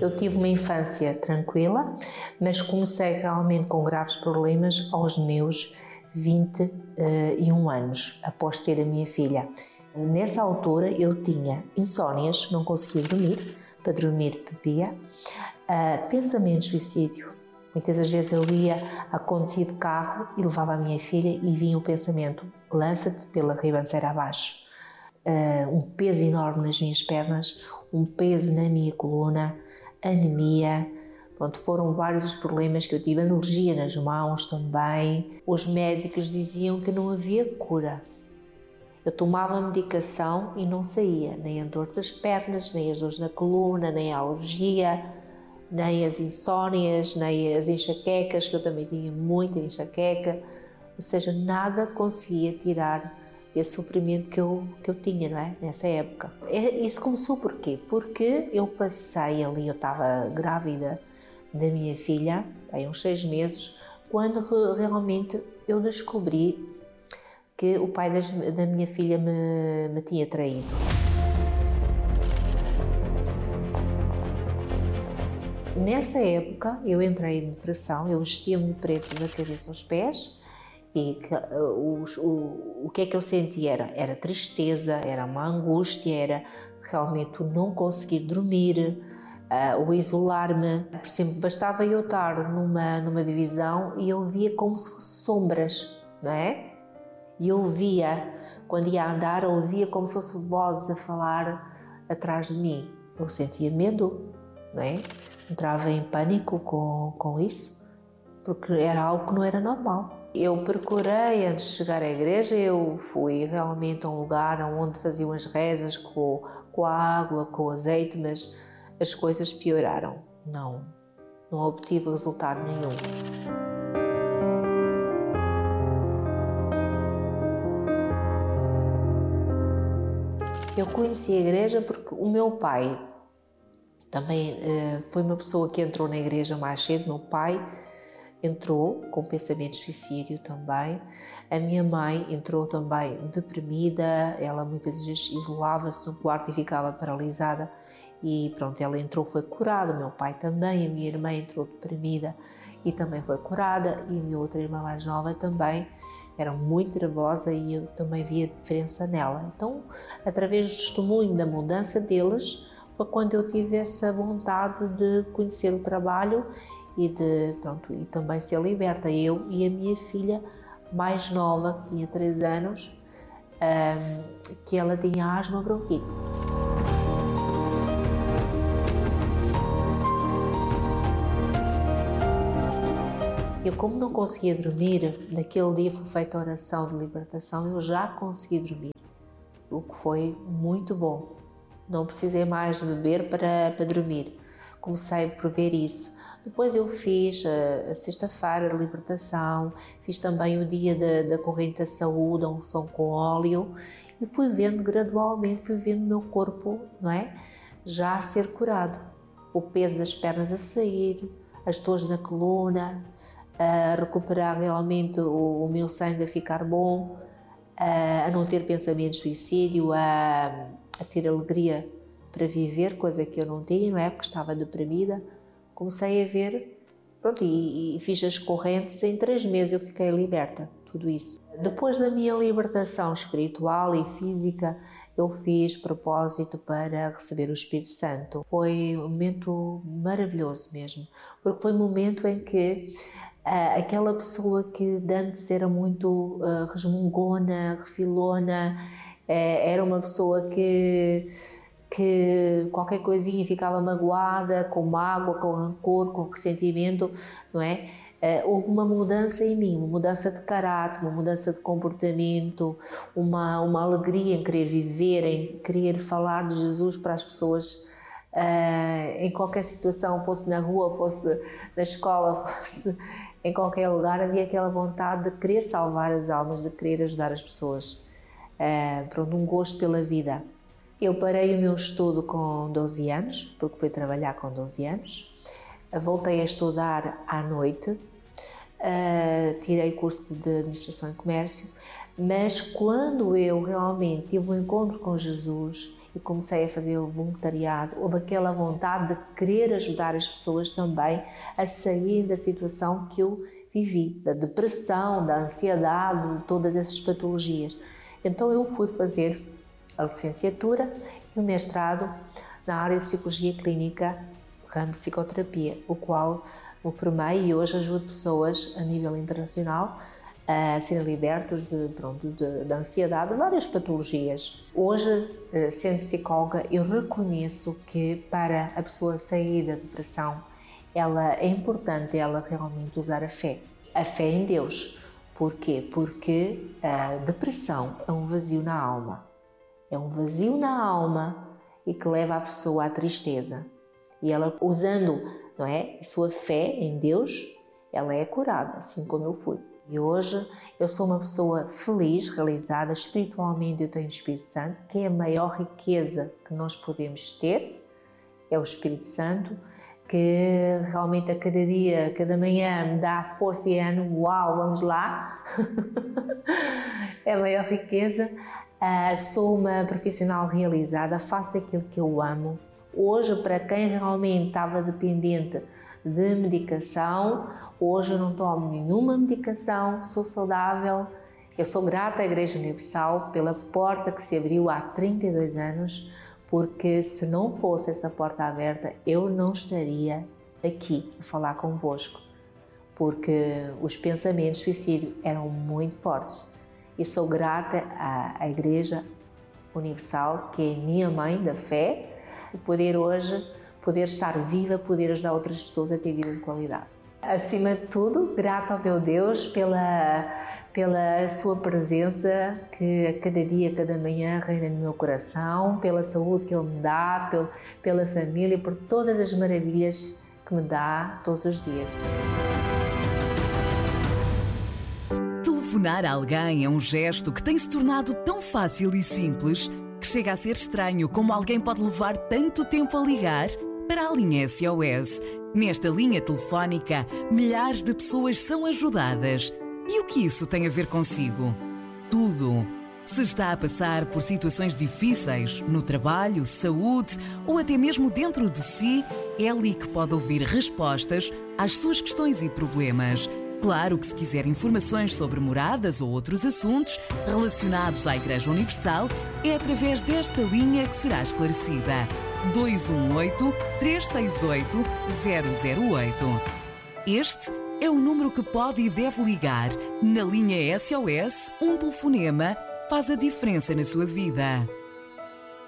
Eu tive uma infância tranquila, mas comecei realmente com graves problemas aos meus 21 anos, após ter a minha filha. Nessa altura eu tinha insónias, não conseguia dormir, para dormir bebia, pensamentos de suicídio. Muitas das vezes eu ia a conduzir de carro e levava a minha filha e vinha o pensamento: lança-te pela ribanceira abaixo. Um peso enorme nas minhas pernas, um peso na minha coluna, anemia. Pronto, foram vários os problemas que eu tive, alergia nas mãos também. Os médicos diziam que não havia cura. Eu tomava medicação e não saía, nem a dor das pernas, nem as dores na coluna, nem a alergia, nem as insónias, nem as enxaquecas, que eu também tinha muita enxaqueca. Ou seja, nada conseguia tirar esse sofrimento que eu tinha, não é? Nessa época. Isso começou por quê? Porque eu passei ali, eu estava grávida da minha filha, há uns 6 meses, quando realmente eu descobri que o pai da minha filha me tinha traído. Nessa época eu entrei em depressão, eu vestia-me de preto da cabeça aos pés e o que é que eu sentia? Era tristeza, era uma angústia, era realmente o não conseguir dormir, o isolar-me. Por exemplo, bastava eu estar numa divisão e eu via como se fossem sombras, não é? E eu via, quando ia andar, eu ouvia como se fossem vozes a falar atrás de mim. Eu sentia medo, não é? Entrava em pânico com isso, porque era algo que não era normal. Eu procurei, antes de chegar à igreja, eu fui realmente a um lugar onde faziam as rezas com a água, com o azeite, mas as coisas pioraram. Não obtive resultado nenhum. Eu conheci a igreja porque o meu pai também foi uma pessoa que entrou na igreja mais cedo. Meu pai entrou com pensamentos de suicídio também. A minha mãe entrou também deprimida, ela muitas vezes isolava-se no quarto e ficava paralisada e pronto, ela entrou, foi curada. O meu pai também, a minha irmã entrou deprimida e também foi curada, e a minha outra irmã mais nova também era muito nervosa e eu também via diferença nela. Então, através do testemunho da mudança deles, foi quando eu tive essa vontade de conhecer o trabalho e e também ser liberta, eu e a minha filha mais nova, que tinha 3 anos, que ela tinha asma bronquite. Eu, como não conseguia dormir, naquele dia foi feita a oração de libertação, eu já consegui dormir, o que foi muito bom. Não precisei mais de beber para dormir. Comecei por ver isso. Depois eu fiz a sexta-feira de libertação, fiz também o dia da corrente da saúde, a unção com óleo, e fui vendo gradualmente, fui vendo o meu corpo, não é? Já a ser curado. O peso das pernas a sair, as dores na coluna, a recuperar realmente o meu sangue a ficar bom, a não ter pensamentos de suicídio, a ter alegria para viver, coisa que eu não tinha, não é? Porque estava deprimida. Comecei a ver, pronto, e fiz as correntes, em 3 meses eu fiquei liberta, tudo isso. Depois da minha libertação espiritual e física, eu fiz propósito para receber o Espírito Santo. Foi um momento maravilhoso mesmo, porque foi um momento em que aquela pessoa que de antes era muito resmungona, refilona, era uma pessoa que qualquer coisinha ficava magoada, com mágoa, com rancor, com ressentimento, não é? Houve uma mudança em mim, uma mudança de caráter, uma mudança de comportamento, uma alegria em querer viver, em querer falar de Jesus para as pessoas, em qualquer situação, fosse na rua, fosse na escola, fosse em qualquer lugar, havia aquela vontade de querer salvar as almas, de querer ajudar as pessoas, pronto, um gosto pela vida. Eu parei o meu estudo com 12 anos, porque fui trabalhar com 12 anos, voltei a estudar à noite, tirei curso de Administração e Comércio, mas quando eu realmente tive um encontro com Jesus e comecei a fazer o voluntariado. Houve aquela vontade de querer ajudar as pessoas também a sair da situação que eu vivi, da depressão, da ansiedade, de todas essas patologias. Então eu fui fazer a licenciatura e o mestrado na área de psicologia clínica, ramo de psicoterapia, o qual me formei e hoje ajudo pessoas a nível internacional a serem libertos da ansiedade, de várias patologias. Hoje, sendo psicóloga, eu reconheço que para a pessoa sair da depressão, é importante ela realmente usar a fé em Deus. Porquê? Porque a depressão é um vazio na alma. É um vazio na alma e que leva a pessoa à tristeza. E ela, usando, não é, a sua fé em Deus, ela é curada, assim como eu fui. E hoje eu sou uma pessoa feliz, realizada, espiritualmente eu tenho o Espírito Santo, que é a maior riqueza que nós podemos ter, é o Espírito Santo, que realmente a cada dia, a cada manhã me dá força e ânimo, uau, vamos lá, é a maior riqueza. Sou uma profissional realizada, faço aquilo que eu amo. Hoje, para quem realmente estava dependente de medicação, hoje eu não tomo nenhuma medicação, sou saudável. Eu sou grata à Igreja Universal pela porta que se abriu há 32 anos, porque se não fosse essa porta aberta, eu não estaria aqui a falar convosco, porque os pensamentos de suicídio eram muito fortes. E sou grata à Igreja Universal, que é minha mãe da fé, e poder estar viva, poder ajudar outras pessoas a ter vida de qualidade. Acima de tudo, grata ao meu Deus pela sua presença que a cada dia, cada manhã reina no meu coração, pela saúde que Ele me dá, pela família, por todas as maravilhas que me dá todos os dias. Telefonar a alguém é um gesto que tem se tornado tão fácil e simples que chega a ser estranho como alguém pode levar tanto tempo a ligar para a linha SOS. Nesta linha telefónica, milhares de pessoas são ajudadas. E o que isso tem a ver consigo? Tudo. Se está a passar por situações difíceis, no trabalho, saúde ou até mesmo dentro de si, é ali que pode ouvir respostas às suas questões e problemas. Claro que se quiser informações sobre moradas ou outros assuntos relacionados à Igreja Universal, é através desta linha que será esclarecida. 218-368-008. Este é o número que pode e deve ligar. Na linha SOS, um telefonema faz a diferença na sua vida.